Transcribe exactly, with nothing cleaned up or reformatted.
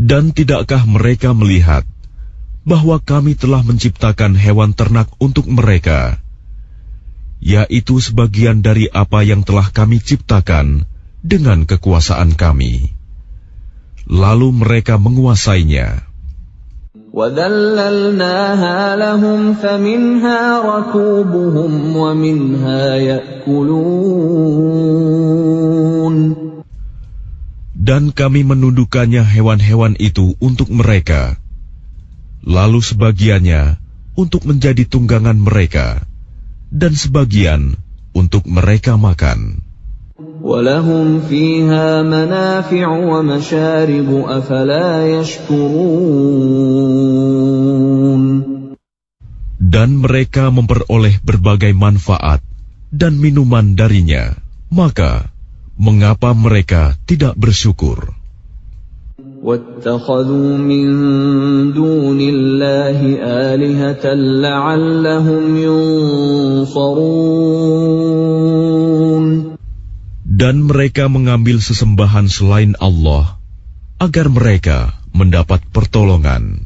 Dan tidakkah mereka melihat bahwa kami telah menciptakan hewan ternak untuk mereka, yaitu sebagian dari apa yang telah kami ciptakan dengan kekuasaan kami. Lalu mereka menguasainya. وَذَلَّلْنَاهَا لَهُمْ فَمِنْهَا رَكُوبُهُمْ وَمِنْهَا يَأْكُلُونَ. Dan kami menundukkannya hewan-hewan itu untuk mereka, lalu sebagiannya untuk menjadi tunggangan mereka, dan sebagian untuk mereka makan. وَلَهُمْ فِيهَا مَنَافِعُ وَمَشَارِبُ أَفَلَا يَشْكُرُونَ. Dan mereka memperoleh berbagai manfaat dan minuman darinya, maka mengapa mereka tidak bersyukur? وَاتَّخَذُوا مِن دُونِ اللَّهِ آلِهَةً لَّعَلَّهُمْ يُنصَرُونَ. Dan mereka mengambil sesembahan selain Allah agar mereka mendapat pertolongan.